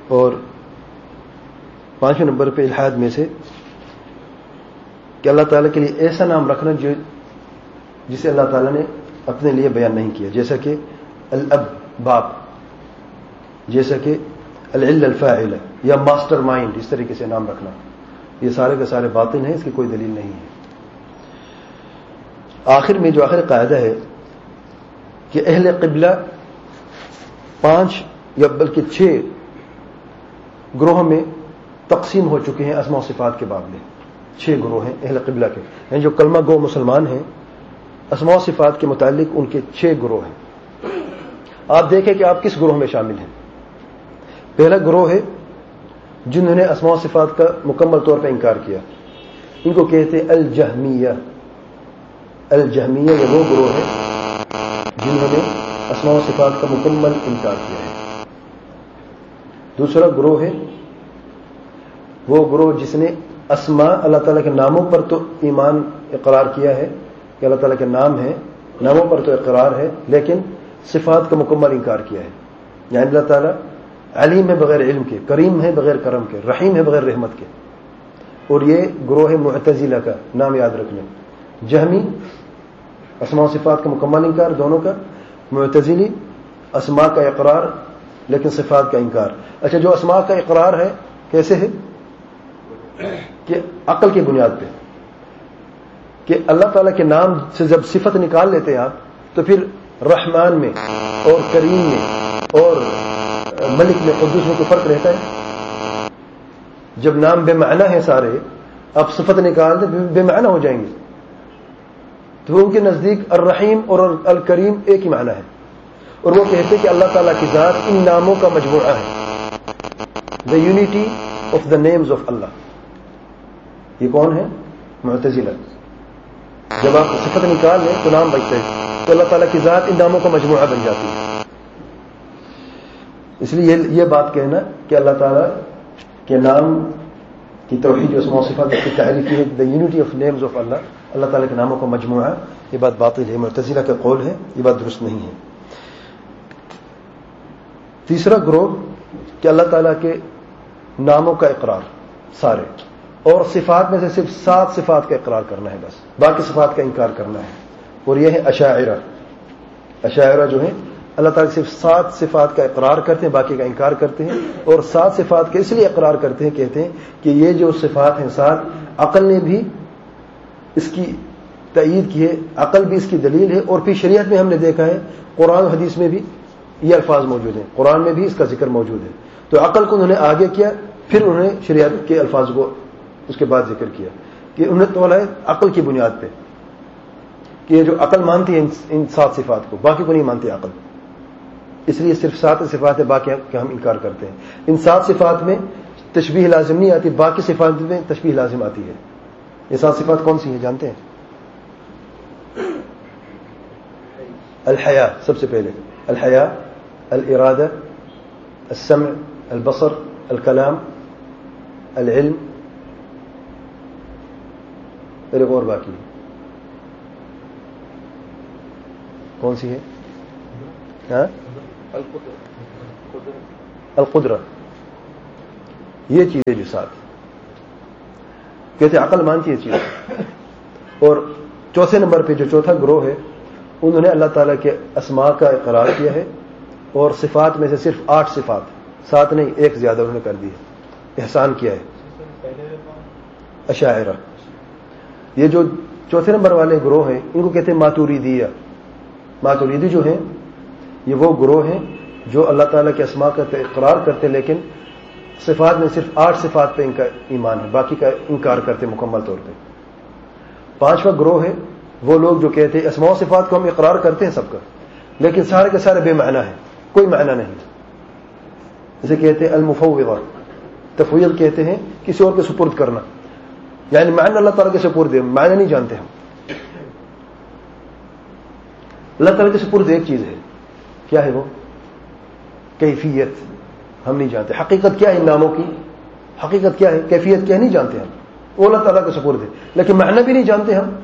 اور 5ویں نمبر پہ الحاد میں سے کہ اللہ تعالیٰ کے لیے ایسا نام رکھنا جسے اللہ تعالیٰ نے اپنے لیے بیان نہیں کیا، جیسا کہ الاب باپ، جیسا کہ العل الفاعل یا ماسٹر مائنڈ، اس طریقے سے نام رکھنا، یہ سارے کے سارے باطل ہیں، اس کی کوئی دلیل نہیں ہے۔ آخر میں جو آخر قاعدہ ہے کہ اہل قبلہ 5 یا بلکہ 6 گروہوں میں تقسیم ہو چکے ہیں اسماء و صفات کے باب میں۔ 6 گروہ ہیں اہل قبلہ کے، یعنی جو کلمہ گو مسلمان ہیں، اسماء و صفات کے متعلق ان کے 6 گروہ ہیں۔ آپ دیکھیں کہ آپ کس گروہ میں شامل ہیں۔ پہلا گروہ ہے جنہوں نے اسماء و صفات کا مکمل طور پر انکار کیا، ان کو کہتے ہیں الجہمیہ۔ الجہمیہ یہ وہ گروہ ہے جنہوں نے اسماء و صفات کا مکمل انکار کیا ہے۔ دوسرا گروہ ہے وہ گروہ جس نے اسماء، اللہ تعالیٰ کے ناموں پر تو ایمان اقرار کیا ہے کہ اللہ تعالیٰ کے نام ہیں، ناموں پر تو اقرار ہے، لیکن صفات کا مکمل انکار کیا ہے۔ یعنی اللہ تعالیٰ علیم ہے بغیر علم کے، کریم ہے بغیر کرم کے، رحیم ہے بغیر رحمت کے۔ اور یہ گروہ ہے معتزلہ کا، نام یاد رکھ لیں۔ جہمی اسماء و صفات کا مکمل انکار دونوں کا، معتزلی اسماء کا اقرار لیکن صفات کا انکار۔ اچھا، جو اسماء کا اقرار ہے کیسے ہے؟ کہ عقل کی بنیاد پہ، کہ اللہ تعالیٰ کے نام سے جب صفت نکال لیتے ہیں آپ، تو پھر رحمان میں اور کریم میں اور ملک میں، قدوس میں کوئی فرق رہتا ہے؟ جب نام بے معنی ہیں سارے، آپ صفت نکال دیں بے معنی ہو جائیں گے۔ تو ان کے نزدیک الرحیم اور الکریم ایک ہی معنی ہے، اور وہ کہتے ہیں کہ اللہ تعالیٰ کی ذات ان ناموں کا مجموعہ ہے، the unity of the names of Allah۔ یہ کون ہے؟ معتزلہ۔ جب آپ صفت نکال لیں تو نام بچتا ہے، تو اللہ تعالیٰ کی ذات ان ناموں کا مجموعہ بن جاتی ہے۔ اس لیے یہ بات کہنا کہ اللہ تعالیٰ کے نام کی توحید جو اسماء و صفات کی تعریف کی ہے، the unity of names of Allah، اللہ تعالیٰ کے ناموں کا مجموعہ، یہ بات باطل ہے، معتزلہ کا قول ہے، یہ بات درست نہیں ہے۔ تیسرا گروہ کہ اللہ تعالیٰ کے ناموں کا اقرار سارے، اور صفات میں سے صرف 7 صفات کا اقرار کرنا ہے، بس باقی صفات کا انکار کرنا ہے، اور یہ ہے اشاعرہ۔ اشاعرہ جو ہیں اللہ تعالیٰ صرف 7 صفات کا اقرار کرتے ہیں، باقی کا انکار کرتے ہیں، اور 7 صفات کے اس لیے اقرار کرتے ہیں، کہتے ہیں کہ یہ جو صفات ہیں 7، عقل نے بھی اس کی تائید کی ہے، عقل بھی اس کی دلیل ہے، اور پھر شریعت میں ہم نے دیکھا ہے، قرآن و حدیث میں بھی یہ الفاظ موجود ہیں، قرآن میں بھی اس کا ذکر موجود ہے۔ تو عقل کو انہوں نے آگے کیا، پھر انہوں نے شریعت کے الفاظ کو اس کے بعد ذکر کیا، کہ انہوں نے تولا ہے عقل کی بنیاد پہ، کہ یہ جو عقل مانتی ہے ان 7 صفات کو، باقی کو نہیں مانتی عقل، اس لیے صرف 7 صفات ہے، باقی کا ہم انکار کرتے ہیں۔ ان 7 صفات میں تشبیہ لازم نہیں آتی، باقی صفات میں تشبیہ لازم آتی ہے۔ یہ 7 صفات کون سی ہیں جانتے ہیں؟ الحیا سب سے پہلے، الحیا، الارادہ، السمع، البصر، الکلام، العلم، پھر اور باقی کون سی ہے؟ ہاں، القدرہ، یہ چیزیں جو 7 کہتے عقل مانتی ہے چیز۔ اور چوتھے نمبر پہ جو چوتھا گروہ ہے، انہوں نے اللہ تعالیٰ کے اسماء کا اقرار کیا ہے، اور صفات میں سے صرف 8 صفات، 7 نہیں، 1 زیادہ انہوں نے کر دی ہے، احسان کیا ہے۔ اشاعرہ، یہ جو چوتھے نمبر والے گروہ ہیں ان کو کہتے ہیں ماتوریدیہ۔ ماتوریدی جو ہیں یہ وہ گروہ ہیں جو اللہ تعالیٰ کے اسماء کا اقرار کرتے، لیکن صفات میں صرف 8 صفات پہ ان کا ایمان ہے، باقی کا انکار کرتے مکمل طور پہ۔ 5واں گروہ ہے وہ لوگ جو کہتے ہیں اسماء و صفات کو ہم اقرار کرتے ہیں سب کا، لیکن سارے کے سارے بے معنی ہیں، کوئی معنی نہیں۔ اسے کہتے ہیں المفوضہ، تفویض کہتے ہیں کسی اور کے سپرد کرنا، یعنی معنی اللہ تعالیٰ کے سپرد ہے، معنی نہیں جانتے ہم۔ اللہ تعالیٰ کے سپرد ایک چیز ہے، کیا ہے وہ؟ کیفیت، ہم نہیں جانتے۔ حقیقت کیا ہے ان ناموں کی؟ حقیقت کیا ہے؟ کیفیت کیا ہے؟ نہیں جانتے ہم، وہ اللہ تعالیٰ کے سپرد ہے، لیکن معنی بھی نہیں جانتے ہم۔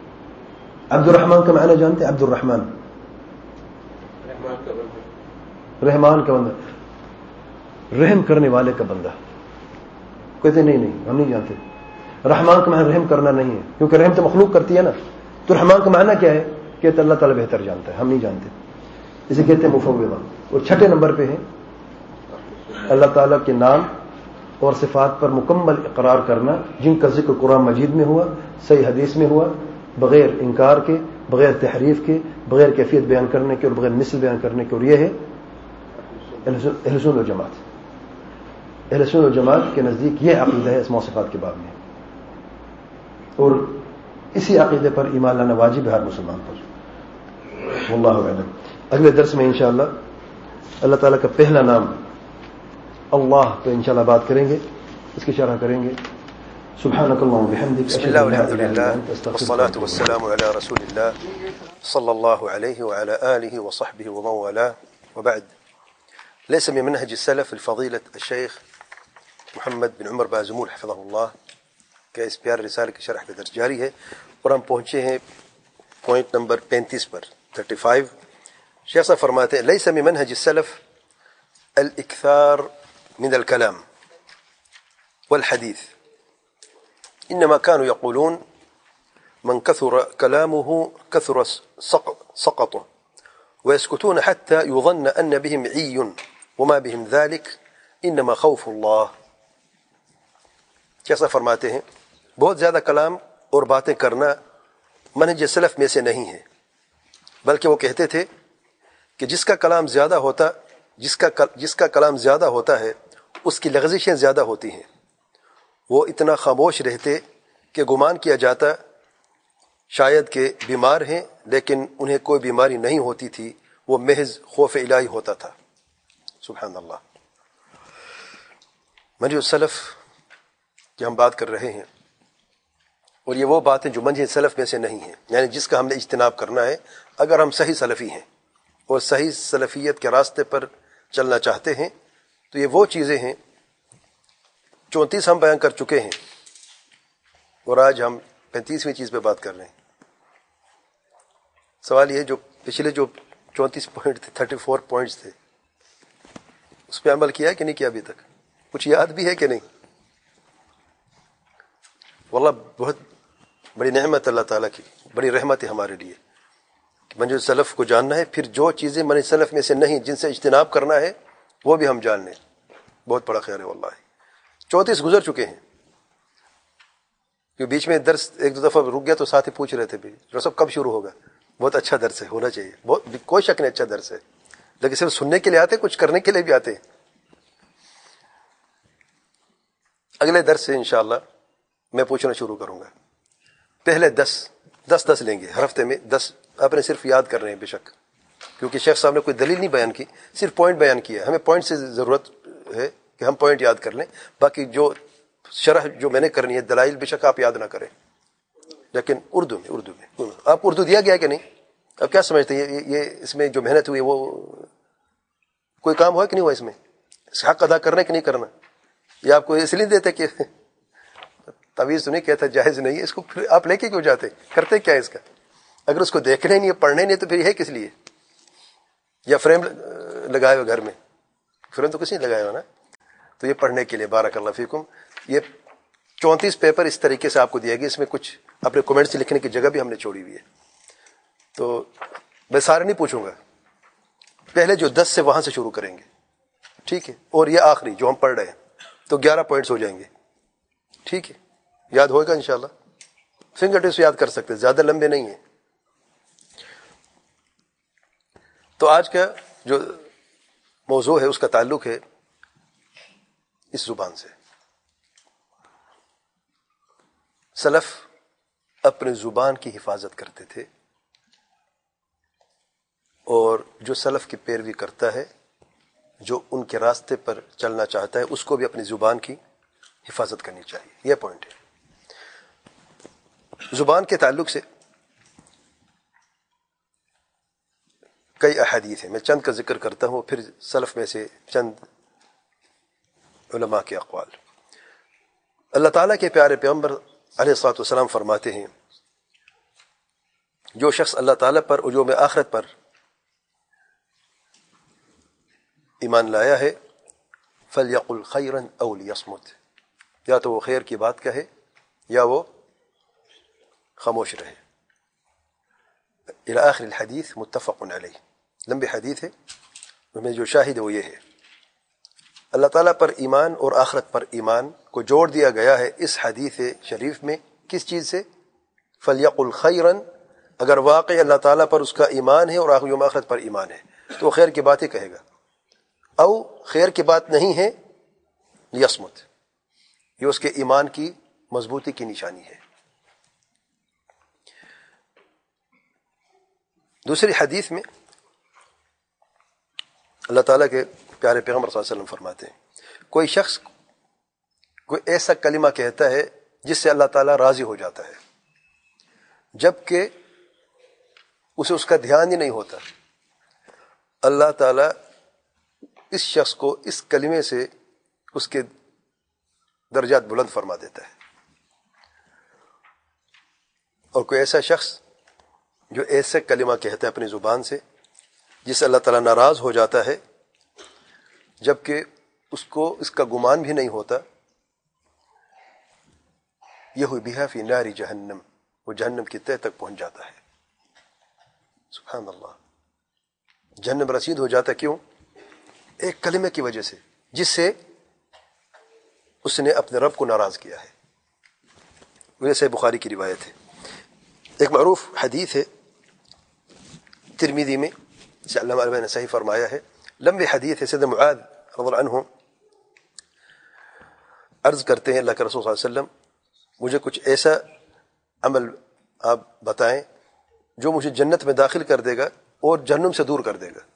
عبد الرحمن کا معنی جانتے ہیں؟ عبد الرحمن، رحمان کا بندہ، رحم کرنے والے کا بندہ. کہتے نہیں ہم نہیں جانتے. رحمان کا معنی رحم کرنا نہیں ہے، کیونکہ رحم تو مخلوق کرتی ہے نا. تو رحمان کا معنی کیا ہے؟ کہتے اللہ تعالیٰ بہتر جانتا ہے، ہم نہیں جانتے. اسے کہتے ہیں مفوضہ. اور چھٹے نمبر پہ ہے اللہ تعالیٰ کے نام اور صفات پر مکمل اقرار کرنا، جن کا ذکر قرآن مجید میں ہوا، صحیح حدیث میں ہوا، بغیر انکار کے، بغیر تحریف کے، بغیر کیفیت بیان کرنے کے اور بغیر مثل بیان کرنے کے. اور یہ ہے اہل سنت و جماعت. اہل سنت و جماعت کے نزدیک یہ عقیدہ ہے اسماء و صفات کے باب میں، اور اسی عقیدے پر ایمان لانا واجب ہے ہر مسلمان پر. واللہ اعلم. اگلے درس میں انشاءاللہ اللہ تعالیٰ کا پہلا نام اللہ پہ انشاءاللہ بات کریں گے، اس کی شرح کریں گے. سبحانك اللهم وبحمدك. بسم الله والحمد لله والصلاة والسلام على رسول الله صلى الله عليه وعلى آله وصحبه ومن والاه، وبعد. ليس من منهج السلف الفضيلة الشيخ محمد بن عمر بازمول حفظه الله کہ اس پیار رسالے کی شرح کا درس جاری ہے، اور ہم پہنچے ہیں پوائنٹ نمبر 35 پر 35. شیخ صاحب فرماتے ہیں ليس من منهج السلف الإكثار من الكلام والحديث، إنما كانوا يقولون من كثر كلامه كثر سقطه، ويسكتون حتى يظن أن بهم عي وما بهم ذلك، إنما خوف الله. کیسا فرماتے ہیں بہت زیادہ کلام اور باتیں کرنا منہج سلف میں سے نہیں ہے، بلکہ وہ کہتے تھے کہ جس کا کلام زیادہ ہوتا ہے اس کی لغزشیں زیادہ ہوتی ہیں. وہ اتنا خاموش رہتے کہ گمان کیا جاتا شاید کہ بیمار ہیں، لیکن انہیں کوئی بیماری نہیں ہوتی تھی، وہ محض خوف الہی ہوتا تھا. سبحان اللہ. منہج السلف کی ہم بات کر رہے ہیں، اور یہ وہ باتیں جو منہج سلف میں سے نہیں ہیں، یعنی جس کا ہم نے اجتناب کرنا ہے اگر ہم صحیح سلفی ہیں اور صحیح سلفیت کے راستے پر چلنا چاہتے ہیں. تو یہ وہ چیزیں ہیں 34 ہم بیان کر چکے ہیں، اور آج ہم 35ویں چیز پہ بات کر رہے ہیں. سوال یہ ہے جو پچھلے جو 34 پوائنٹ تھے، 34 پوائنٹس تھے، اس پہ عمل کیا ہے کہ نہیں کیا ابھی تک؟ کچھ یاد بھی ہے کہ نہیں؟ واللہ بہت بڑی نعمت اللہ تعالیٰ کی، بڑی رحمت ہے ہمارے لیے. منہج سلف کو جاننا ہے، پھر جو چیزیں منہج سلف میں سے نہیں جن سے اجتناب کرنا ہے وہ بھی ہم جان لیں. بہت بڑا خیر ہے واللہ. 34 گزر چکے ہیں، کہ بیچ میں درس ایک دو دفعہ رک گیا تو ساتھی پوچھ رہے تھے ڈاکٹر صاحب کب شروع ہوگا. بہت اچھا درس ہے، ہونا چاہیے، بہت کوئی شک نہیں اچھا درس ہے، لیکن صرف سننے کے لیے آتے، کچھ کرنے کے لیے بھی آتے. اگلے درس سے انشاءاللہ میں پوچھنا شروع کروں گا. پہلے 10 لیں گے ہر ہفتے میں. 10 آپ نے صرف یاد کر رہے ہیں، بے شک، کیونکہ شیخ صاحب نے کوئی دلیل نہیں بیان کی، صرف پوائنٹ بیان کیا. ہمیں پوائنٹ سے ضرورت ہے کہ ہم پوائنٹ یاد کر لیں، باقی جو شرح جو میں نے کرنی ہے دلائل بے شک آپ یاد نہ کریں، لیکن اردو میں. آپ کو اردو دیا گیا کہ نہیں؟ اب کیا سمجھتے ہیں یہ اس میں جو محنت ہوئی وہ کوئی کام ہوا کہ نہیں ہوا؟ اس میں حق ادا کرنا کہ نہیں کرنا؟ یہ آپ کو اس لیے دیتے کہ تعویذ تو نہیں کہتا جائز نہیں ہے، اس کو پھر آپ لے کے کیوں جاتے؟ کرتے کیا ہے اس کا؟ اگر اس کو دیکھنا ہی نہیں ہے، پڑھنا ہی نہیں تو پھر ہے کس لیے؟ یا فریم لگائے ہوئے گھر میں؟ فریم تو کسی نے لگایا ہو نا. تو یہ پڑھنے کے لیے. بارک اللہ فیکم. یہ 34 پیپر اس طریقے سے آپ کو دیا گیا، اس میں کچھ اپنے کمنٹس لکھنے کی جگہ بھی ہم نے چھوڑی ہوئی ہے. تو میں سارے نہیں پوچھوں گا، پہلے جو 10 سے وہاں سے شروع کریں گے، ٹھیک ہے؟ اور یہ آخری جو ہم پڑھ رہے ہیں تو 11 پوائنٹس ہو جائیں گے، ٹھیک ہے؟ یاد ہوگا انشاءاللہ. فنگر ٹپس یاد کر سکتے، زیادہ لمبے نہیں ہیں. تو آج کا جو موضوع ہے اس کا تعلق ہے اس زبان سے. سلف اپنے زبان کی حفاظت کرتے تھے، اور جو سلف کی پیروی کرتا ہے، جو ان کے راستے پر چلنا چاہتا ہے، اس کو بھی اپنی زبان کی حفاظت کرنی چاہیے. یہ پوائنٹ ہے. زبان کے تعلق سے کئی احادیث ہیں، میں چند کا ذکر کرتا ہوں، پھر سلف میں سے چند علماء کے اقوال. اللہ تعالیٰ کے پیارے پیغمبر علیہ الصلوۃ والسلام فرماتے ہیں جو شخص اللہ تعالیٰ پر اور یوم آخرت پر ایمان لایا ہے فلیقل خیرا او لیصمت، یا تو وہ خیر کی بات کہے یا وہ خاموش رہے. الی آخر الحدیث متفق علیہ. لمبی حدیث ہے، اس میں جو شاہد ہے وہ یہ ہے، اللہ تعالیٰ پر ایمان اور آخرت پر ایمان کو جوڑ دیا گیا ہے اس حدیث شریف میں. کس چیز سے؟ فلیقل خیرا، اگر واقعی اللہ تعالیٰ پر اس کا ایمان ہے اور یوم آخرت پر ایمان ہے تو وہ خیر کی بات ہی کہے گا، او خیر کی بات نہیں ہے لیصمت، یہ اس کے ایمان کی مضبوطی کی نشانی ہے. دوسری حدیث میں اللہ تعالیٰ کے پیارے پیغمبر صلی اللہ علیہ وسلم فرماتے ہیں کوئی شخص کوئی ایسا کلمہ کہتا ہے جس سے اللہ تعالیٰ راضی ہو جاتا ہے، جبکہ اسے اس کا دھیان ہی نہیں ہوتا، اللہ تعالیٰ اس شخص کو اس کلمے سے اس کے درجات بلند فرما دیتا ہے. اور کوئی ایسا شخص جو ایسا کلمہ کہتا ہے اپنی زبان سے جس سے اللہ تعالیٰ ناراض ہو جاتا ہے، جبکہ اس کو اس کا گمان بھی نہیں ہوتا، یہ بہا فی نار جہنم، وہ جہنم کی تہ تک پہنچ جاتا ہے. سبحان اللہ، جہنم رسید ہو جاتا. کیوں؟ ایک کلمے کی وجہ سے جس سے اس نے اپنے رب کو ناراض کیا ہے. ویسے بخاری کی روایت ہے. ایک معروف حدیث ہے ترمذی میں، جسے علامہ البانی نے صحیح فرمایا ہے، لمبی حدیث ہے. سیدنا معاذ رضی اللہ عنہ عرض کرتے ہیں اللہ کے رسول صلی اللہ علیہ وسلم مجھے کچھ ایسا عمل آپ بتائیں جو مجھے جنت میں داخل کر دے گا اور جہنم سے دور کر دے گا.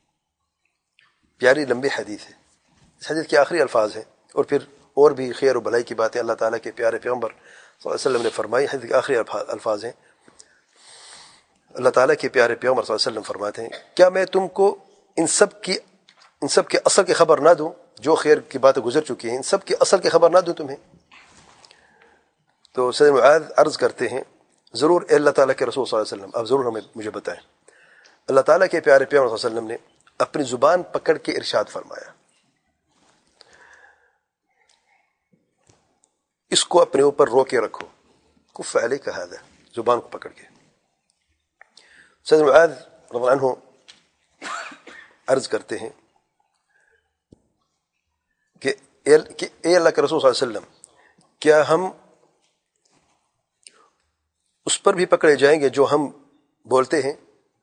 پیاری لمبی حدیث ہے. اس حدیث کے آخری الفاظ ہیں، اور پھر اور بھی خیر و بھلائی کی باتیں اللہ تعالیٰ کے پیارے پیغمبر صلی اللہ علیہ وسلم نے فرمائی. حدیث کے آخری الفاظ ہیں، اللہ تعالیٰ کے پیارے پیغمبر صلی اللہ علیہ وسلم فرماتے ہیں کیا میں تم کو ان سب کے اصل کی خبر نہ دوں؟ جو خیر کی باتیں گزر چکی ہیں ان سب کی اصل کی خبر نہ دوں تمہیں؟ تو سیدنا معاذ عرض کرتے ہیں ضرور اے اللہ تعالیٰ کے رسول صلی اللہ علیہ وسلم، آپ ضرور مجھے بتائیں. اللہ تعالیٰ کے پیارے پیغمبر صلی اللہ علیہ وسلم نے اپنی زبان پکڑ کے ارشاد فرمایا اس کو اپنے اوپر روکے رکھو، کف علیک ھذا، زبان کو پکڑ کے. سیدنا معاذ رضی اللہ عنہ عرض کرتے ہیں کہ اے اللہ کے رسول صلی اللہ علیہ وسلم، کیا ہم اس پر بھی پکڑے جائیں گے جو ہم بولتے ہیں؟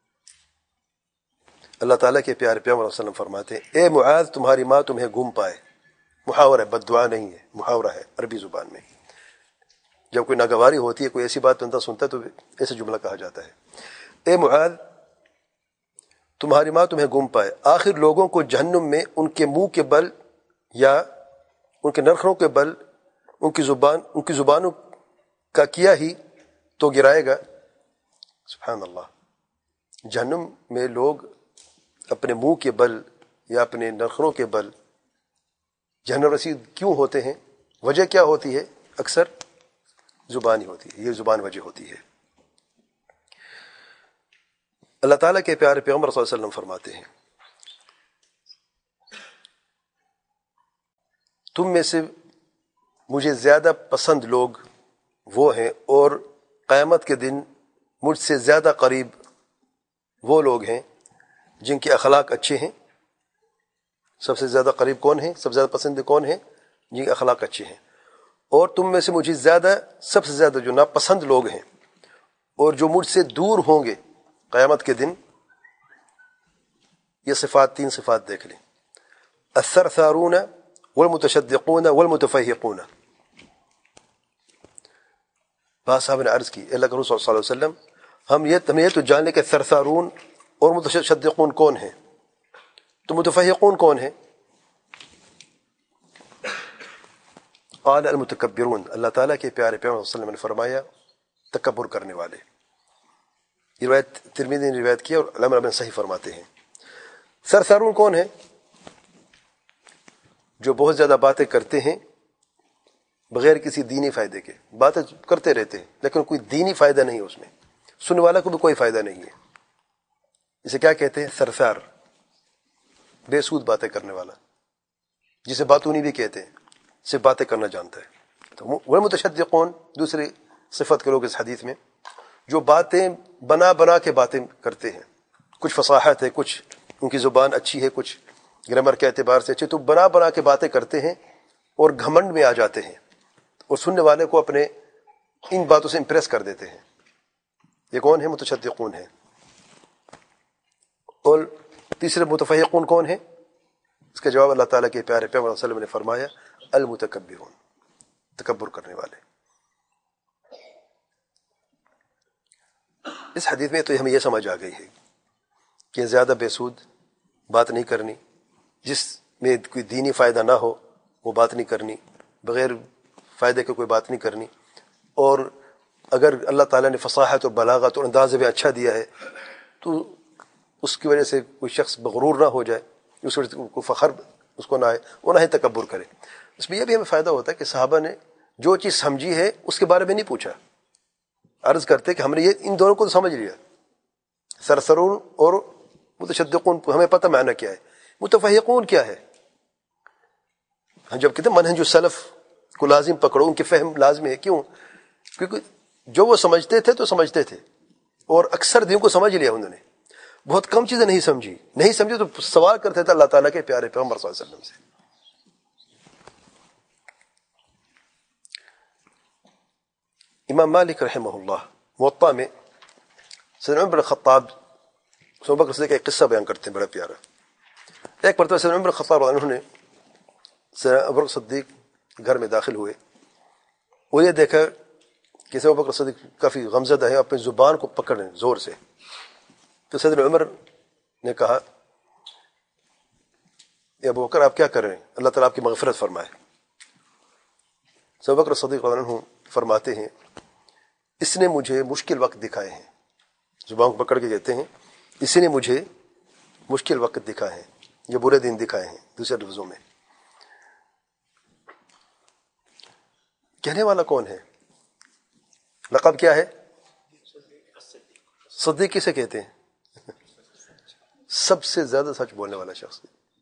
اللہ تعالیٰ کے پیارے پیغمبر صلی اللہ علیہ وسلم فرماتے ہیں اے معاذ تمہاری ماں تمہیں گم پائے. محاورہ ہے، بد دعا نہیں ہے، محاورہ ہے عربی زبان میں. جب کوئی ناگواری ہوتی ہے، کوئی ایسی بات بندہ سنتا ہے تو ایسے جملہ کہا جاتا ہے اے معاذ تمہاری ماں تمہیں گم پائے. آخر لوگوں کو جہنم میں ان کے منہ کے بل یا ان کے نرخوں کے بل ان کی زبانوں کا کیا ہی تو گرائے گا. سبحان اللہ، جہنم میں لوگ اپنے منہ کے بل یا اپنے نرخوں کے بل جہنم رسید کیوں ہوتے ہیں؟ وجہ کیا ہوتی ہے؟ اکثر زبان ہی ہوتی ہے، یہ زبان وجہ ہوتی ہے. اللہ تعالیٰ کے پیارے پیغمبر صلی اللہ علیہ وسلم فرماتے ہیں تم میں سے مجھے زیادہ پسند لوگ وہ ہیں اور قیامت کے دن مجھ سے زیادہ قریب وہ لوگ ہیں جن کے اخلاق اچھے ہیں. سب سے زیادہ قریب کون ہیں؟ سب سے زیادہ پسند کون ہیں؟ جن کے اخلاق اچھے ہیں. اور تم میں سے مجھے سب سے زیادہ جو ناپسند لوگ ہیں اور جو مجھ سے دور ہوں گے قیامت کے دن. یہ صفات، 3 صفات دیکھ لیں، الثرثارون والمتشدقون والمتفیہقون. بعض صاحب نے عرض کی اللہ کے رسول صلی اللہ علیہ وسلم ہم یہ تو جان لیں کہ ثرثارون اور متشدقون کون ہیں، تو متفیقون کون ہیں؟ قال المتکبرون، اللہ تعالیٰ کے پیارے پیغمبر صلی اللہ علیہ وسلم نے فرمایا تکبر کرنے والے. یہ روایت ترمذی نے روایت کی اور علامہ البانی صحیح فرماتے ہیں. ثرثارون کون ہیں؟ جو بہت زیادہ باتیں کرتے ہیں بغیر کسی دینی فائدے کے. باتیں کرتے رہتے ہیں لیکن کوئی دینی فائدہ نہیں ہے اس میں، سننے والا کو بھی کوئی فائدہ نہیں ہے. اسے کیا کہتے ہیں؟ ثرثار. بے سود باتیں کرنے والا، جسے باتونی بھی کہتے ہیں، صرف باتیں کرنا جانتا ہے۔ تو والمتشدقون دوسری صفت کے لوگ اس حدیث میں، جو باتیں بنا بنا کے باتیں کرتے ہیں، کچھ فصاحت ہے، کچھ ان کی زبان اچھی ہے، کچھ گرامر کے اعتبار سے اچھی، تو بنا بنا کے باتیں کرتے ہیں اور گھمنڈ میں آ جاتے ہیں اور سننے والے کو اپنے ان باتوں سے امپریس کر دیتے ہیں۔ یہ کون ہے؟ متشدقون ہیں۔ اور تیسرے متفحقون کون ہیں؟ اس کا جواب اللہ تعالیٰ کے پیارے پیغمبر صلی اللہ علیہ وسلم نے فرمایا المتکبرون، تکبر کرنے والے۔ اس حدیث میں تو ہمیں یہ سمجھ آ گئی ہے کہ زیادہ بے سود بات نہیں کرنی، جس میں کوئی دینی فائدہ نہ ہو وہ بات نہیں کرنی، بغیر فائدے کے کوئی بات نہیں کرنی۔ اور اگر اللہ تعالیٰ نے فصاحت اور بلاغت اور انداز بھی اچھا دیا ہے تو اس کی وجہ سے کوئی شخص مغرور نہ ہو جائے، اس وجہ سے کوئی فخر اس کو نہ آئے، وہ نہ ہی تکبر کرے۔ اس میں یہ بھی ہمیں فائدہ ہوتا ہے کہ صحابہ نے جو چیز سمجھی ہے اس کے بارے میں نہیں پوچھا، عرض کرتے کہ ہم نے یہ ان دونوں کو سمجھ لیا، سرسرون اور متشدقون ہمیں پتہ معنی کیا ہے، متفحقون کیا ہے۔ جب کہتے ہیں منہج السلف کو لازم پکڑو، ان کے فہم لازم ہے، کیوں؟ کیونکہ جو وہ سمجھتے تھے تو سمجھتے تھے، اور اکثر دین کو سمجھ لیا انہوں نے، بہت کم چیزیں نہیں سمجھی تو سوال کرتے تھے اللہ تعالیٰ کے پیارے پیغمبر صلی اللہ علیہ وسلم سے۔ امام مالک رحمہ اللہ موطا میں سیدنا عمر بن خطاب ابو بکر صدیق کا ایک قصہ بیان کرتے ہیں بڑا پیارا۔ ایک مرتبہ سیدنا عمر بن خطاب انہوں نے سیدنا ابو بکر صدیق گھر میں داخل ہوئے، وہ یہ دیکھا کہ سیدنا ابو بکر صدیق کافی غمزدہ ہے، اپنی زبان کو پکڑ رہے ہیں زور سے۔ تو سیدنا عمر نے کہا اے ابو بکر آپ کیا کر رہے ہیں؟ اللہ تعالیٰ آپ کی مغفرت فرمائے۔ سیدنا ابو بکر صدیق رضی اللہ عنہ فرماتے ہیں اس نے مجھے مشکل وقت دکھائے ہیں، زبان کو پکڑ کے کہتے ہیں اسی نے مجھے مشکل وقت دکھائے ہیں، یہ برے دن دکھائے ہیں۔ دوسرے لفظوں میں کہنے والا کون ہے؟ لقب کیا ہے؟ صدیق کسے کہتے ہیں؟ سب سے زیادہ سچ بولنے والا شخص،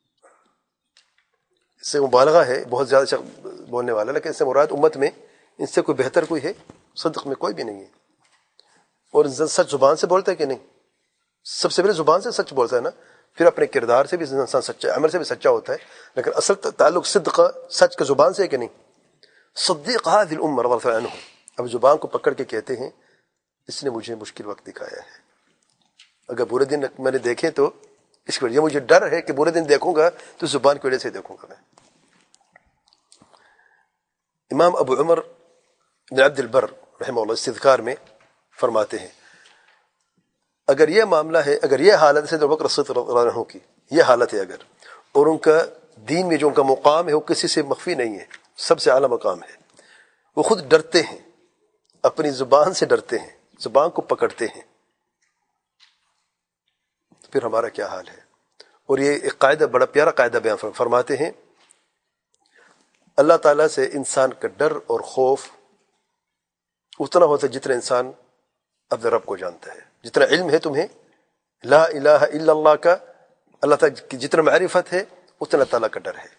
اس سے مبالغہ ہے، بہت زیادہ شخص بولنے والا، لیکن اس سے مراد امت میں ان سے کوئی بہتر کوئی ہے؟ صدق میں کوئی بھی نہیں ہے۔ اور سچ زبان سے بولتا ہے کہ نہیں؟ سب سے پہلے زبان سے سچ بولتا ہے نا، پھر اپنے کردار سے بھی انسان سچا، عمل سے بھی سچا ہوتا ہے، لیکن اصل تعلق صدق سچ کا زبان سے ہے کہ نہیں؟ صدیق هذه الامه رضی اللہ عنہ اب زبان کو پکڑ کے کہتے ہیں اس نے مجھے مشکل وقت دکھایا ہے، اگر برے دن میں نے دیکھے تو اس کی وجہ مجھے ڈر ہے کہ برے دن دیکھوں گا تو زبان کی وجہ سے دیکھوں گا میں۔ امام ابو عمر بن عبد البر رحمہ اللہ استذکار میں فرماتے ہیں اگر یہ معاملہ ہے، اگر یہ حالت ہے ابو بکر صدیق رضی اللہ عنہ کی یہ حالت ہے اگر، اور ان کا دین میں جو ان کا مقام ہے وہ کسی سے مخفی نہیں ہے، سب سے اعلیٰ مقام ہے، وہ خود ڈرتے ہیں، اپنی زبان سے ڈرتے ہیں، زبان کو پکڑتے ہیں، پھر ہمارا کیا حال ہے؟ اور یہ ایک قاعدہ، بڑا پیارا قاعدہ بیان فرماتے ہیں اللہ تعالیٰ سے انسان کا ڈر اور خوف اتنا ہوتا ہے جتنا انسان اپنے رب کو جانتا ہے، جتنا علم ہے تمہیں لا الہ الا اللہ کا، اللہ تعالیٰ کی جتنا معرفت ہے اتنا اللہ تعالیٰ کا ڈر ہے۔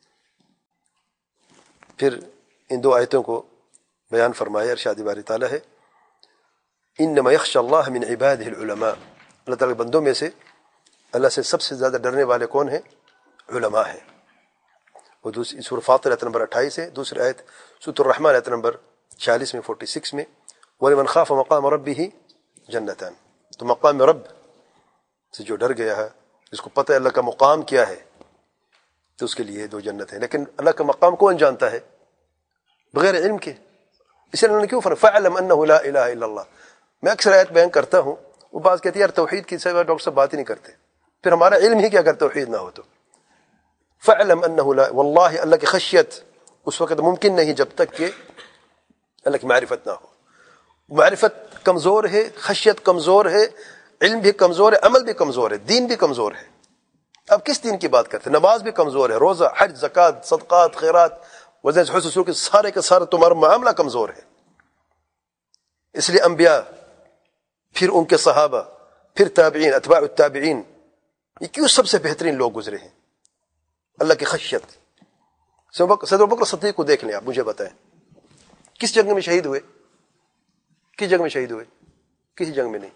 پھر ان دو آیتوں کو بیان فرمایا، ارشاد باری تعالیٰ ہے انما یخشى اللہ من عبادہ العلماء، اللہ تعالیٰ کے بندوں میں سے اللہ سے سب سے زیادہ ڈرنے والے کون ہیں؟ علماء ہیں۔ وہ دوسری سورہ فاطر آیت نمبر 28 ہے، دوسری آیت سورۃ الرحمن آیت نمبر 46 میں 46 میں وَلِمَنْ خَافَ مَقَامَ رَبِّهِ جَنَّتَانِ، تو مقام رب سے جو ڈر گیا ہے، جس کو پتہ ہے اللہ کا مقام کیا ہے، تو اس کے لیے دو جنت ہیں۔ لیکن اللہ کا مقام کون جانتا ہے؟ بغیر علم کے۔ اس لیے انہوں نے کیوں فرمایا فَاعْلَمْ أَنَّهُ لَا إِلَهَ إِلَّا اللَّهُ۔ میں اکثر آیت بیان کرتا ہوں، وہ بعض کہتی ہے یار توحید کی سوا ڈاکٹر صاحب بات ہی نہیں کرتے، پھر ہمارا علم ہی کیا اگر توحید نہ ہو تو؟ فَاعْلَمْ أَنَّهُ لَا، واللہ اللہ کی خشیت اس وقت ممکن نہیں جب تک کہ اللہ کی معرفت نہ ہو۔ معرفت کمزور ہے، خشیت کمزور ہے، علم بھی کمزور ہے، عمل بھی کمزور ہے، دین بھی کمزور ہے۔ اب کس دین کی بات کرتے ہیں؟ نماز بھی کمزور ہے، روزہ، حج، زکوٰۃ، صدقات، خیرات، وزن حسن سلوک، سارے کے سارے تمہارا معاملہ کمزور ہے۔ اس لیے انبیاء، پھر ان کے صحابہ، پھر تابعین، اتباع التابعین، یہ کیوں سب سے بہترین لوگ گزرے ہیں؟ اللہ کی خشیت. صدر بکر صدیق کو دیکھ لیں آپ، مجھے بتائیں کس جنگ میں شہید ہوئے؟ کس جنگ میں شہید ہوئے؟ کسی جنگ میں نہیں.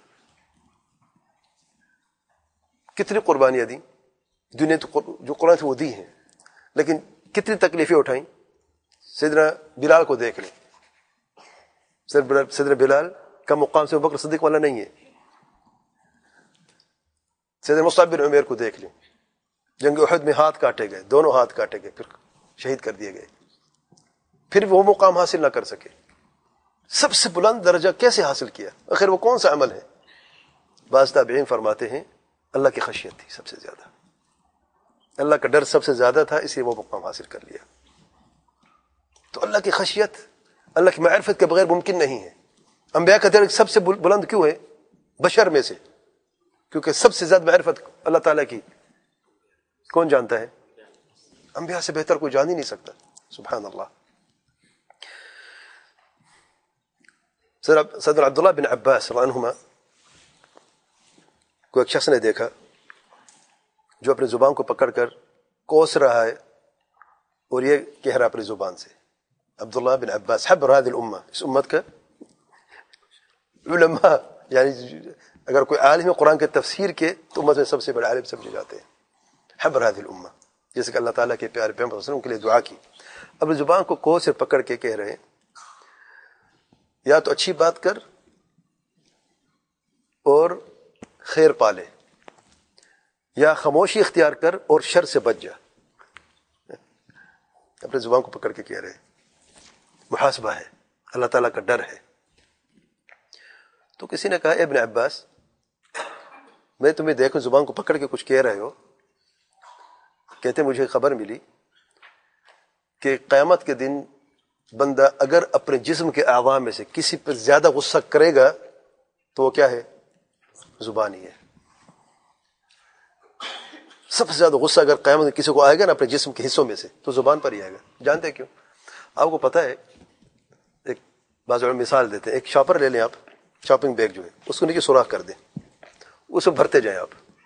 کتنی قربانیاں دی دنیا جو قرآن سے وہ دی ہیں، لیکن کتنی تکلیفیں اٹھائیں. سیدنا بلال کو دیکھ لیں، سیدنا بلال کا مقام سے بکر صدیق والا نہیں ہے. سیدنا مصعب بن عمیر کو دیکھ لیں، جنگ احد میں ہاتھ کاٹے گئے، دونوں ہاتھ کاٹے گئے، پھر شہید کر دیے گئے، پھر وہ مقام حاصل نہ کر سکے. سب سے بلند درجہ کیسے حاصل کیا؟ آخر وہ کون سا عمل ہے؟ بعض تابعین فرماتے ہیں اللہ کی خشیت تھی سب سے زیادہ، اللہ کا ڈر سب سے زیادہ تھا، اس لیے وہ مقام حاصل کر لیا. تو اللہ کی خشیت اللہ کی معرفت کے بغیر ممکن نہیں ہے. انبیاء کا درجہ سب سے بلند کیوں ہے بشر میں سے؟ کیونکہ سب سے زیادہ معرفت اللہ تعالیٰ کی کون جانتا ہے؟ انبیاء سے بہتر کوئی جان ہی نہیں سکتا. سبحان اللہ. صدر عبداللہ بن عباس رضی اللہ عنہما کو ایک شخص نے دیکھا جو اپنی زبان کو پکڑ کر کوس رہا ہے اور یہ کہہ رہا اپنی زبان سے. عبداللہ بن عباس حبر هذه الامہ، اس امت کا علماء، یعنی اگر کوئی عالم قرآن کے تفسیر کے تو امت میں سب سے بڑے عالم سمجھے جاتے ہیں. حبر هذه الامہ، جیسے کہ اللہ تعالیٰ کے پیارے پیغمبر صلی اللہ علیہ وسلم کے لیے دعا کی. اپنی زبان کو کوس سے پکڑ کے کہہ رہے ہیں یا تو اچھی بات کر اور خیر پالے، یا خاموشی اختیار کر اور شر سے بچ جا. اپنے زبان کو پکڑ کے کہہ رہے ہیں. محاسبہ ہے، اللہ تعالیٰ کا ڈر ہے. تو کسی نے کہا ابن عباس، میں تمہیں دیکھوں زبان کو پکڑ کے کچھ کہہ رہے ہو. کہتے مجھے خبر ملی کہ قیامت کے دن بندہ اگر اپنے جسم کے اعضاء میں سے کسی پر زیادہ غصہ کرے گا تو وہ کیا ہے؟ زبان ہی ہے. سب سے زیادہ غصہ اگر قیامت میں کسی کو آئے گا نا اپنے جسم کے حصوں میں سے تو زبان پر ہی آئے گا. جانتے کیوں؟ آپ کو پتہ ہے، ایک بعض مثال دیتے ہیں. ایک شاپر لے لیں آپ، شاپنگ بیگ جو ہے اس کو نیچے سوراخ کر دیں، اس میں بھرتے جائیں آپ،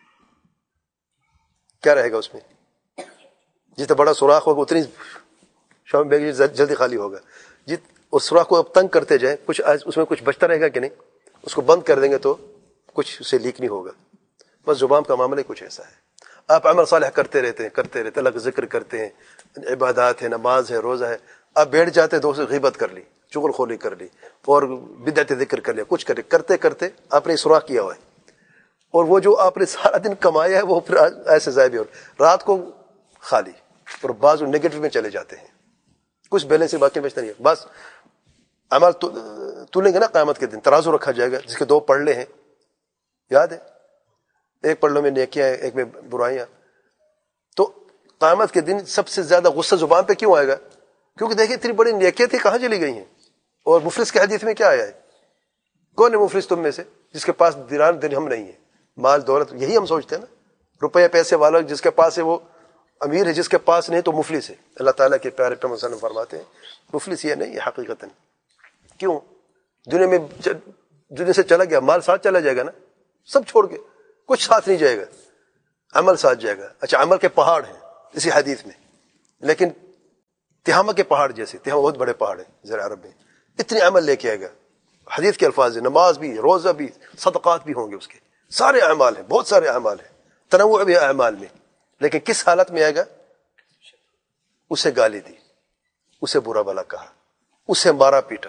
کیا رہے گا اس میں؟ جتنا بڑا سوراخ ہوگا اتنی شاپنگ بیگ جلدی خالی ہوگا. اس سوراخ کو اب تنگ کرتے جائیں، کچھ اس میں کچھ بچتا رہے گا کہ نہیں؟ اس کو بند کر دیں گے تو کچھ اسے لیک نہیں ہوگا. بس زبان کا معاملہ کچھ ایسا ہے. آپ عمل صالح کرتے رہتے ہیں، اللہ کا ذکر کرتے ہیں، عبادات ہے، نماز ہے، روزہ ہے. آپ بیٹھ جاتے دوست سے غیبت کر لی، چغل خوری کر لی اور بدعت ذکر کر لیا، کچھ کرتے کرتے آپ نے سوراخ کیا ہوا ہے. اور وہ جو آپ نے سارا دن کمایا ہے وہ پھر ایسے ضائع بھی ہو رات کو خالی. اور بعض نیگیٹو میں چلے جاتے ہیں، کچھ بیلنس سے باقی بچتا نہیں ہے. بس عمل تولیں گے نا قیامت کے دن، ترازو رکھا جائے گا جس کے 2 پلڑے ہیں، یاد ہے؟ ایک پلڑوں میں نیکیاں ہیں، ایک میں برائیاں. تو قیامت کے دن سب سے زیادہ غصہ زبان پہ کیوں آئے گا؟ کیونکہ دیکھیں اتنی بڑی نیکیاں تھی کہاں چلی گئی ہیں. اور مفلس کے حدیث میں کیا آیا ہے؟ کون ہے مفلس تم میں سے؟ جس کے پاس دینار درہم نہیں ہے، مال دولت. یہی ہم سوچتے ہیں نا، روپیہ پیسے والا جس کے پاس ہے وہ امیر ہے، جس کے پاس نہیں تو مفلس ہے. اللہ تعالیٰ کے پیارے پیغمبر صلی اللہ علیہ وسلم فرماتے ہیں مفلس یہ نہیں، یہ حقیقتاً. کیوں؟ دنیا میں دنیا سے چلا گیا، مال ساتھ چلا جائے گا نا، سب چھوڑ کے کچھ ساتھ نہیں جائے گا، عمل ساتھ جائے گا. اچھا عمل کے پہاڑ ہیں اسی حدیث میں، لیکن تہامہ کے پہاڑ جیسے، تہامہ بہت بڑے پہاڑ ہیں زیر عرب میں، اتنے عمل لے کے آئے گا. حدیث کے الفاظ ہیں، نماز بھی، روزہ بھی، صدقات بھی ہوں گے، اس کے سارے اعمال ہیں، بہت سارے اعمال ہیں، تنوع بھی اعمال میں. لیکن کس حالت میں آئے گا؟ اسے گالی دی، اسے برا بھلا کہا، اسے مارا پیٹا.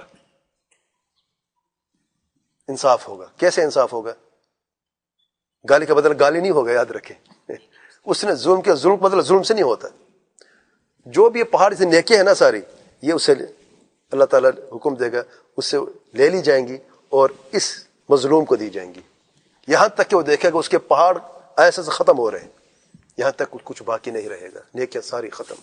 انصاف ہوگا. کیسے انصاف ہوگا؟ گالی کا بدلہ گالی نہیں ہوگا، یاد رکھیں. اس نے ظلم کیا، ظلم کا بدلہ ظلم سے نہیں ہوتا. جو بھی یہ پہاڑ سے نیکیاں ہیں نا ساری، یہ اسے اللہ تعالیٰ حکم دے گا، اس سے لے لی جائیں گی اور اس مظلوم کو دی جائیں گی. یہاں تک کہ وہ دیکھے گا اس کے پہاڑ ایسے سے ختم ہو رہے ہیں، یہاں تک کچھ باقی نہیں رہے گا، نیکیاں ساری ختم.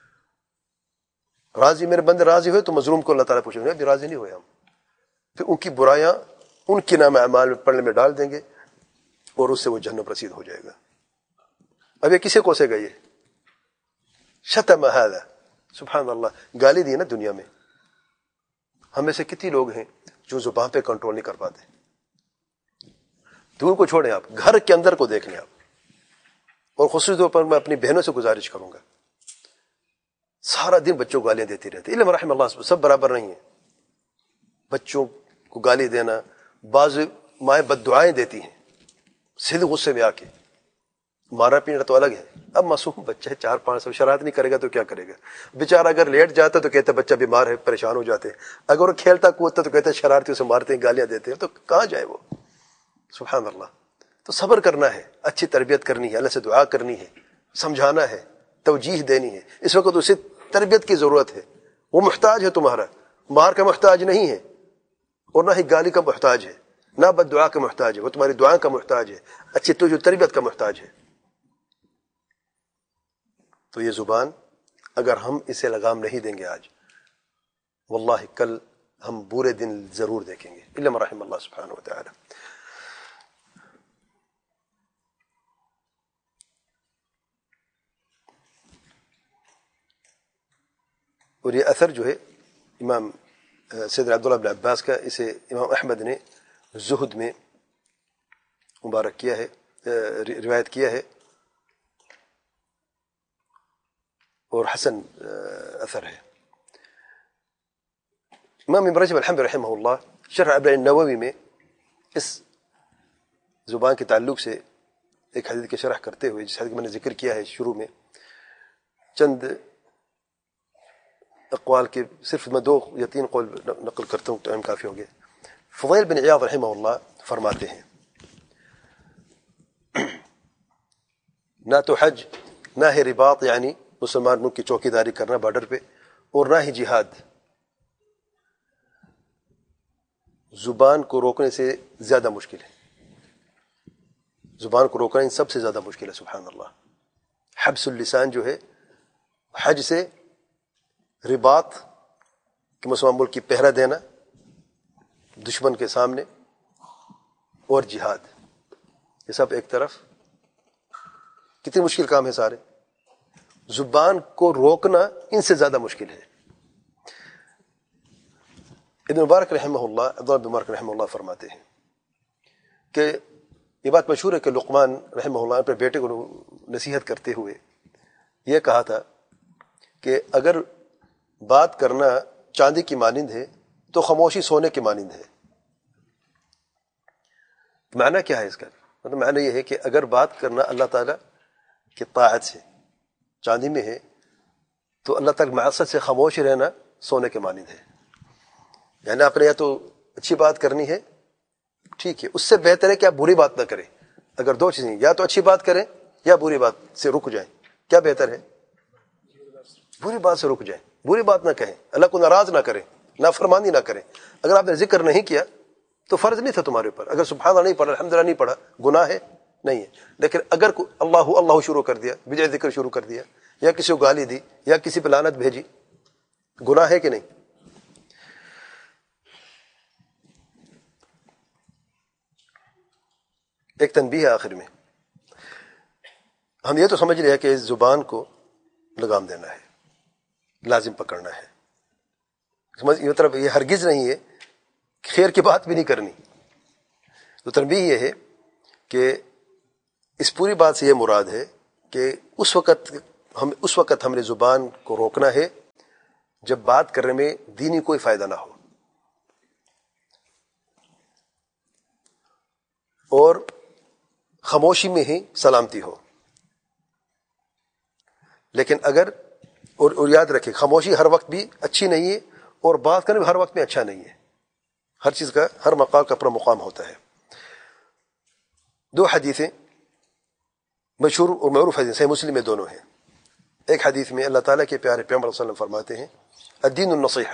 راضی میرے بندے راضی ہوئے تو مظلوم کو اللہ تعالیٰ پوچھیں گے ابھی راضی نہیں ہوئے ہم. پھر ان کی برائیاں ان کے نام اعمال میں پڑھنے میں ڈال دیں گے اور اس سے وہ جہنم رسید ہو جائے گا. اب یہ کسے کوسے گا؟ یہ شتم ھذا، سبحان اللہ، گالی دی نا دنیا میں. ہم میں سے کتنی لوگ ہیں جو زبان پہ کنٹرول نہیں کر پاتے؟ دور کو چھوڑیں، آپ گھر کے اندر کو دیکھ لیں. آپ اور خصوصی طور پر میں اپنی بہنوں سے گزارش کروں گا، سارا دن بچوں کو گالیاں دیتی رہتی. علم رحم اللہ سب برابر نہیں ہیں. بچوں کو گالی دینا، بعض مائیں بد دعائیں دیتی ہیں سیدھے غصے میں آ کے. مارا پینا تو الگ ہے، اب معصوم بچہ ہے 4-5 سال، شرارت نہیں کرے گا تو کیا کرے گا؟ بیچارہ اگر لیٹ جاتا تو کہتے بچہ بیمار ہے، پریشان ہو جاتے. اگر وہ کھیلتا کودتا تو کہتے شرارتی اسے مارتے ہیں، گالیاں دیتے ہیں، تو کہاں جائے وہ؟ سبحان اللہ. تو صبر کرنا ہے، اچھی تربیت کرنی ہے، اللہ سے دعا کرنی ہے، سمجھانا ہے، توجیہ دینی ہے. اس وقت اسے تربیت کی ضرورت ہے. وہ محتاج ہے تمہارا، مار کا محتاج نہیں ہے اور نہ ہی گالی کا محتاج ہے، نہ بد دعا کا محتاج ہے. وہ تمہاری دعا کا محتاج ہے، اچھی تربیت کا محتاج ہے. تو یہ زبان اگر ہم اسے لگام نہیں دیں گے آج، واللہ کل ہم برے دن ضرور دیکھیں گے. الا من رحم اللہ سبحانہ وتعالی. اور یہ اثر جو ہے امام سیدنا عبداللہ بن عباس کا، اسے امام احمد نے زہد میں مبارک کیا ہے، روایت کیا ہے، اور حسن اثر ہے. امام ابن رجب الحنبلی رحمہ اللہ شرح ابن النووی میں اس زبان کے تعلق سے ایک حدیث کی شرح کرتے ہوئے، جس حدیث میں نے ذکر کیا ہے شروع میں، چند اقوال کے صرف میں 2 یا 3 قول نقل کرتا ہوں، ٹائم کافی ہو گیا. فضیل بن عیاض رحمہ اللہ فرماتے ہیں نہ تو حج، نہ ہے رباط یعنی مسلمان ملک کی چوکی داری کرنا بارڈر پہ، اور نہ ہی جہاد زبان کو روکنے سے زیادہ مشکل ہے. زبان کو روکنا ان سب سے زیادہ مشکل ہے. سبحان اللہ. حبس اللسان جو ہے، حج سے رباط کہ مسلمان ملک کی پہرا دینا دشمن کے سامنے، اور جہاد، یہ سب ایک طرف. کتنی مشکل کام ہے سارے. زبان کو روکنا ان سے زیادہ مشکل ہے. ابن مبارک رحمہ اللہ، عبداللہ بن مبارک رحمہ اللہ فرماتے ہیں کہ یہ بات مشہور ہے کہ لقمان رحمہ اللہ اپنے بیٹے کو نصیحت کرتے ہوئے یہ کہا تھا کہ اگر بات کرنا چاندی کی مانند ہے تو خاموشی سونے کی مانند ہے. معنی کیا ہے اس کا؟ مطلب معنی یہ ہے کہ اگر بات کرنا اللہ تعالیٰ کی طاعت سے چاندی میں ہے، تو اللہ تعالیٰ معصیت سے خاموش رہنا سونے کے مانند ہے. یعنی آپ نے یا تو اچھی بات کرنی ہے، ٹھیک ہے، اس سے بہتر ہے کہ آپ بری بات نہ کریں. اگر 2 چیزیں، یا تو اچھی بات کریں یا بری بات سے رک جائیں. کیا بہتر ہے؟ بری بات سے رک جائیں، بری بات نہ کہیں، اللہ کو ناراض نہ کریں، نافرمانی نہ کریں. اگر آپ نے ذکر نہیں کیا تو فرض نہیں تھا تمہارے اوپر. اگر سبحان اللہ نہیں پڑھا، الحمدللہ نہیں پڑھا، گناہ ہے نہیں ہے. لیکن اگر اللہ اللہ شروع کر دیا، بجائے ذکر شروع کر دیا، یا کسی کو گالی دی، یا کسی پہ لعنت بھیجی، گناہ ہے کہ نہیں؟ ایک تنبیہ ہے آخر میں. ہم یہ تو سمجھ لیا کہ اس زبان کو لگام دینا ہے، لازم پکڑنا ہے. مطلب یہ ہرگز نہیں ہے کہ خیر کی بات بھی نہیں کرنی. تو تنبیہ یہ ہے کہ اس پوری بات سے یہ مراد ہے کہ اس وقت ہم نے زبان کو روکنا ہے جب بات کرنے میں دینی کوئی فائدہ نہ ہو، اور خاموشی میں ہی سلامتی ہو. لیکن اگر اور یاد رکھیں، خاموشی ہر وقت بھی اچھی نہیں ہے، اور بات کرنا بھی ہر وقت میں اچھا نہیں ہے. ہر چیز کا، ہر مقام کا اپنا مقام ہوتا ہے. 2 حدیثیں مشہور اور معروف حدیث صحیح مسلم میں دونوں ہیں. ایک حدیث میں اللہ تعالیٰ کے پیارے پیغمبر صلی اللہ علیہ وسلم فرماتے ہیں الدین النصیحہ،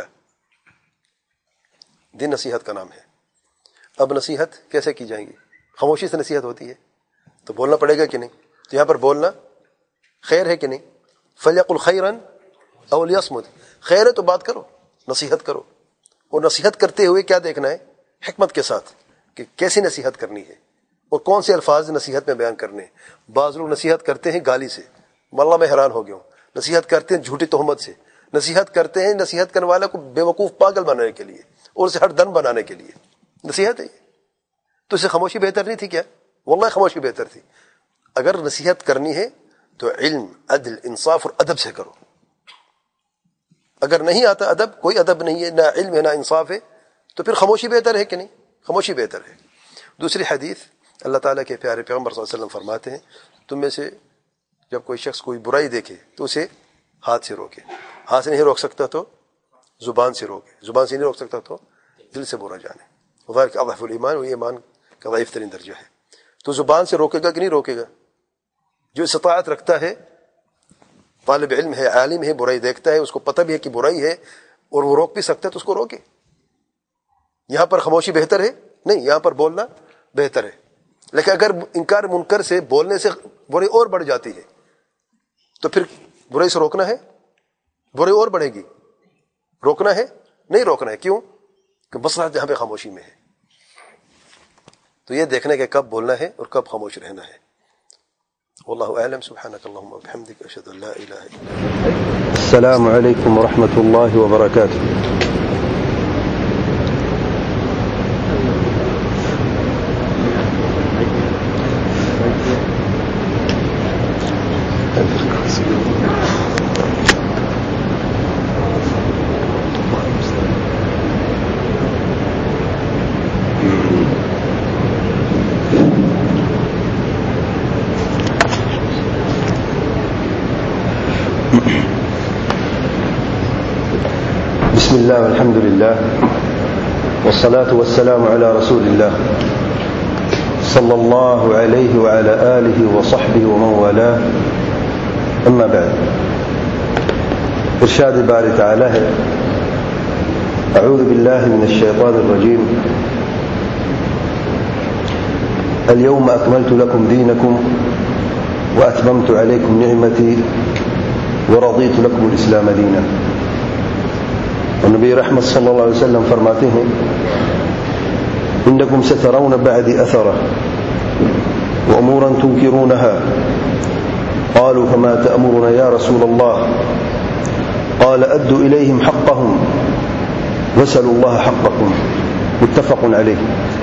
دین نصیحت کا نام ہے. اب نصیحت کیسے کی جائیں گی؟ خاموشی سے نصیحت ہوتی ہے تو بولنا پڑے گا کہ نہیں؟ تو یہاں پر بولنا خیر ہے کہ نہیں؟ فلیقل خیرا او لیصمت، خیر ہے تو بات کرو، نصیحت کرو. اور نصیحت کرتے ہوئے کیا دیکھنا ہے؟ حکمت کے ساتھ کہ کیسی نصیحت کرنی ہے اور کون سے الفاظ نصیحت میں بیان کرنے ہیں. بعض لوگ نصیحت کرتے ہیں گالی سے، واللہ میں حیران ہو گیا ہوں. نصیحت کرتے ہیں جھوٹی تہمت سے، نصیحت کرتے ہیں نصیحت کرنے والے کو بے وقوف پاگل بنانے کے لیے اور اسے ہر دن بنانے کے لیے. نصیحت ہے یہ تو اسے خاموشی بہتر نہیں تھی کیا؟ واللہ خاموشی بہتر تھی. اگر نصیحت کرنی ہے تو علم، عدل، انصاف اور ادب سے کرو. اگر نہیں آتا ادب، کوئی ادب نہیں ہے، نہ علم ہے نہ انصاف ہے، تو پھر خاموشی بہتر ہے کہ نہیں؟ خاموشی بہتر ہے. دوسری حدیث، اللہ تعالیٰ کے پیارے پیغمبر صلی اللہ علیہ وسلم فرماتے ہیں تم میں سے جب کوئی شخص کوئی برائی دیکھے تو اسے ہاتھ سے روکے. ہاتھ سے نہیں روک سکتا تو زبان سے روکے. زبان سے نہیں روک سکتا تو دل سے برا جانے. وذالک اضعف الایمان، وہ ایمان کا ضعیف ترین درجہ ہے. تو زبان سے روکے گا کہ نہیں روکے گا؟ جو استطاعت رکھتا ہے، طالب علم ہے، عالم ہے، برائی دیکھتا ہے، اس کو پتہ بھی ہے کہ برائی ہے اور وہ روک بھی سکتا ہے تو اس کو روکے. یہاں پر خاموشی بہتر ہے؟ نہیں، یہاں پر بولنا بہتر ہے. لیکن اگر انکار منکر سے بولنے سے برائی اور بڑھ جاتی ہے تو پھر برائی سے روکنا ہے؟ برائی اور بڑھے گی. روکنا ہے؟ نہیں روکنا ہے. کیوں؟ کہ مصلحت جہاں پہ خاموشی میں ہے. تو یہ دیکھنے کہ کب بولنا ہے اور کب خاموش رہنا ہے. واللہ اعلم. سبحانک اللہم وبحمدک، اشہد ان لا الہ الا انت. السلام علیکم ورحمۃ اللہ وبرکاتہ. بسم الله والحمد لله والصلاة والسلام على رسول الله صلى الله عليه وعلى آله وصحبه ومن والاه. أما بعد، ارشاد باری تعالی ہے: اعوذ بالله من الشيطان الرجيم اليوم أكملت لكم دينكم وأتممت عليكم نعمتي ورضيت لكم الإسلام دينا. اور نبی رحمت صلی اللہ علیہ وسلم فرماتے ہیں: انکم سترون بعد اثرا وامورا تنکرونها. قالوا فما تأمرنا یا رسول اللہ؟ قال ادوا الیہم حقهم واسألوا اللہ حقکم. متفق علیہ.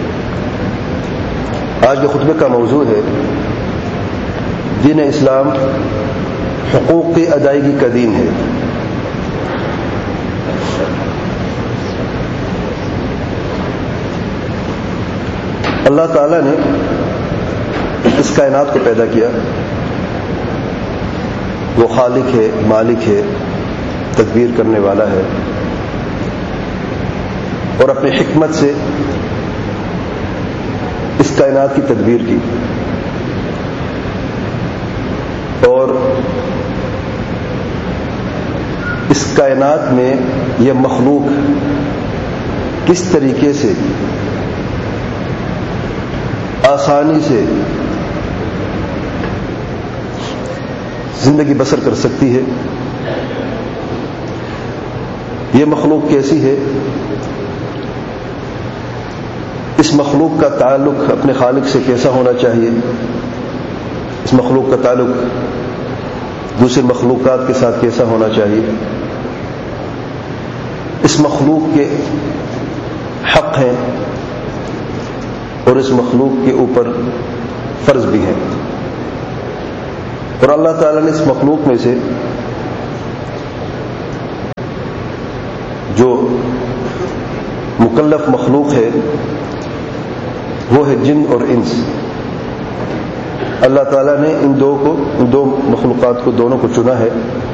آج کے خطبے کا موضوع ہے دین اسلام حقوق کی ادائیگی کا دین ہے. اللہ تعالیٰ نے اس کائنات کو پیدا کیا. وہ خالق ہے، مالک ہے، تدبیر کرنے والا ہے، اور اپنی حکمت سے اس کائنات کی تدبیر کی. اور اس کائنات میں یہ مخلوق کس طریقے سے آسانی سے زندگی بسر کر سکتی ہے، یہ مخلوق کیسی ہے، اس مخلوق کا تعلق اپنے خالق سے کیسا ہونا چاہیے، اس مخلوق کا تعلق دوسرے مخلوقات کے ساتھ کیسا ہونا چاہیے، اس مخلوق کے حق ہیں اور اس مخلوق کے اوپر فرض بھی ہیں. اور اللہ تعالیٰ نے اس مخلوق میں سے جو مکلف مخلوق ہے وہ ہے جن اور انس. اللہ تعالیٰ نے ان دو مخلوقات کو دونوں کو چنا ہے